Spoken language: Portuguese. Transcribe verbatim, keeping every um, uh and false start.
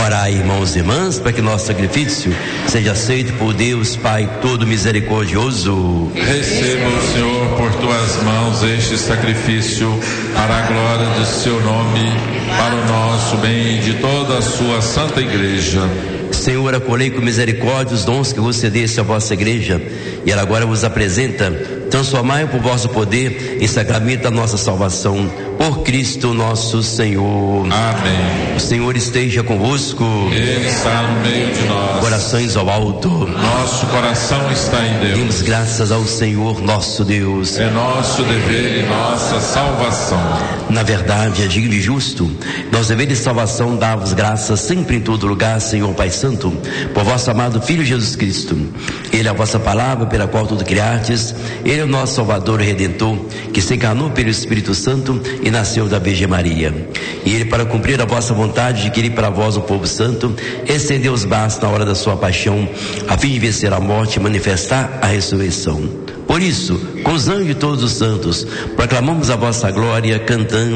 Orai, irmãos e irmãs, para que nosso sacrifício seja aceito por Deus Pai todo misericordioso. Receba o Senhor por tuas mãos este sacrifício para a glória do seu nome, para o nosso bem e de toda a sua santa igreja. Senhor, acolhei com misericórdia os dons que você desse à vossa igreja, e ela agora vos apresenta. Transformai por vosso poder em sacramento da nossa salvação, por Cristo nosso Senhor. Amém. O Senhor esteja convosco. Ele está no meio de nós. Corações ao alto. Nosso coração está em Deus. Demos graças ao Senhor nosso Deus. É nosso dever e nossa salvação. Na verdade, é digno e justo, nós dever de salvação dar-vos graças sempre em todo lugar, Senhor Pai Santo, por vosso amado Filho Jesus Cristo. Ele é a vossa palavra pela qual tudo criastes. Ele é o nosso Salvador e Redentor, que se encarnou pelo Espírito Santo e nasceu da Virgem Maria. E ele, para cumprir a vossa vontade de querer para vós o povo santo, estendeu os braços na hora da sua paixão, a fim de vencer a morte e manifestar a ressurreição. Por isso, com os anjos e todos os santos, proclamamos a vossa glória, cantando